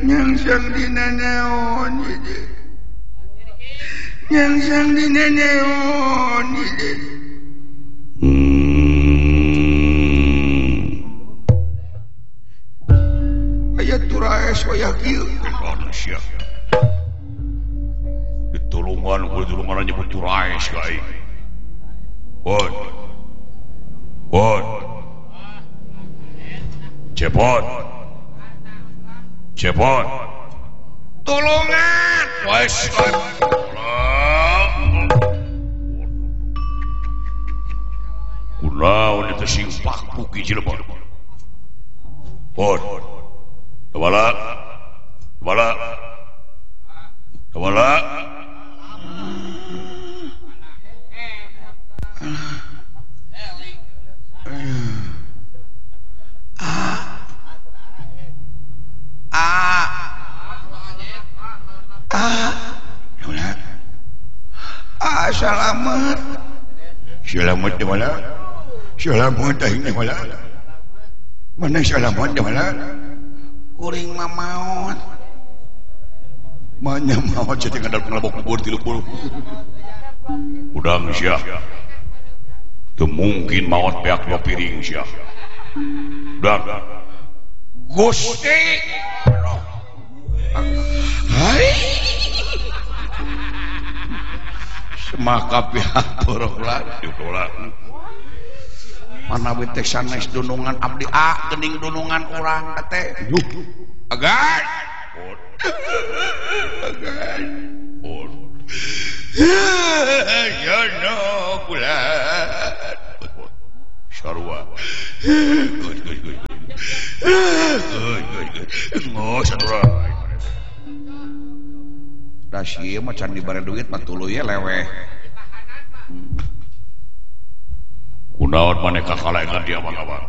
nyangsang dina naon ieu nyangsang dina naon ieu aya turaes wayah kieu manusia ditulungan kudulungan nyebut turaes ka aing Bon cepot tulungan wes kunaon eta sing pakku ki jelema Bon Kepala selamat di mana selamat aing wala mana selamat di mana kuring mah maot mana maot jadi ngadal ngelabok kubur 30 udang sia teu mungkin maot beak dua piring sia udang Gusti hai semaka pihak turoklah mana betek sanes dunungan abdi gening dunungan urang teh agan ya no bulan sarua sarua da sieu mah can dibere duit mah tuluy leweh kunaon maneh kakalaengan di abang-abang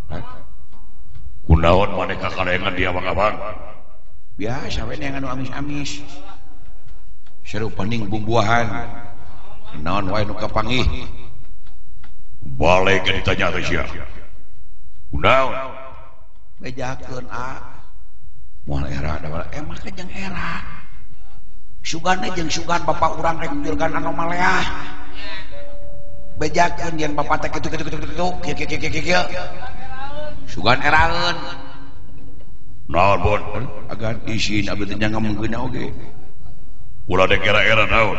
kunaon maneh kakalaengan di abang-abang biasa we yang anu amis-amis seru pening bumbuahan naon wae nu kapanggih balik ditanya teh sia kunaon bejakeun moal era da emah ke jeung era sugana jeung sugan bapak urang rek njurkan anomalea bejakeun yen bapak teh kitu kieu sugan eraeun naon bon agan isin abdi teh ngamungkeunna oge ulah dek era naon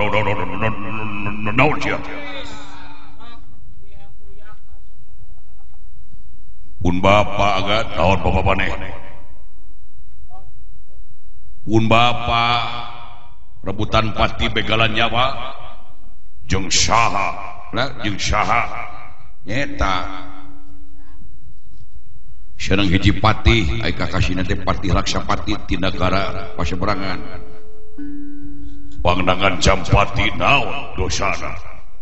sia pun bapak agan naon bapak maneh pun bapak rebutan pati begalan nyawa jeung saha nyeta sareng hiji patih ai kakasina teh patih Laksapati ti nagara Paseberangan pandangan Jampati naon dosana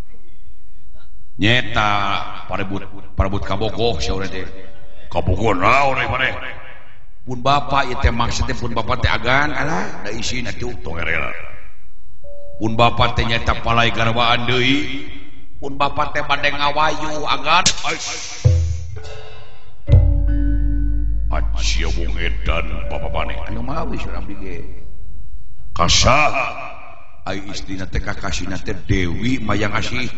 nyeta parebut kabogoh saurna teh kabogoh naon ai maneh pun bapak ieu teh maksudna pun bapak teh agan alah da isina tuh tongerela pun bapak teh nyata palai garwaan deui pun bapak teh bade ngawayu agan acia wong edan bapak maneh anu mawi surang dige kasaha ai istrina teh kakasina teh Dewi Mayang Asih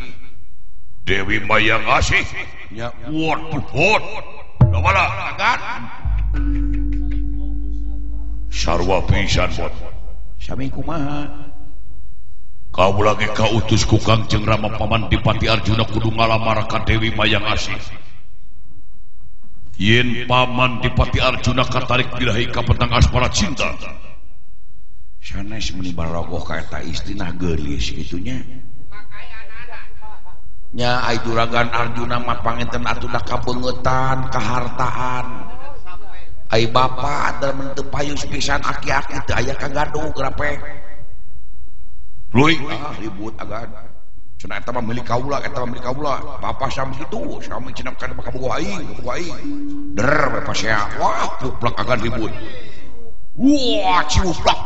nya waduh da bala agan sarua pisan bot sami kumaha kau lagi kautus ku Kangjeng Rama Paman Dipati Arjuna kudu ngalamar ka Dewi Mayang Asih yen Paman Dipati Arjuna katarik birahi ka petang asmara cinta sanes meni barogoh ka eta istrina geulis kitunya nya ai juragan Arjuna mah panginten atuh da kabeungetan kahartaan ai bapa da teu payus pisan aki-aki teu aya kagaduh grapek luing ribut agan cenah eta mah milik kaula bapa sama kitu sami cenah kana kabogoh aing der we pasea wah puplak agan ribut wah ciuplak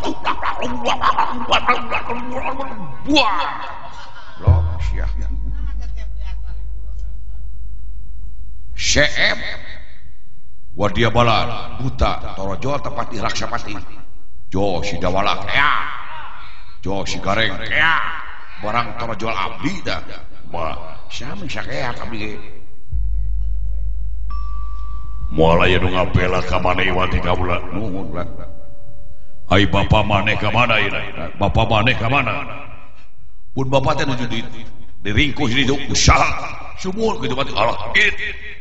wah loh sia CF Wadia bala buta torojol tepati raksapati jo si dawala kea jo si gareng kea barang torojol abdi dah sami sakea kami moal aya nu ngapela ka maneh wati kaula nuhun ulah ai bapa maneh ka mana ieu bapa maneh ka mana pun bapak teh nuju diringkus di usaha sumur gitu mati Allah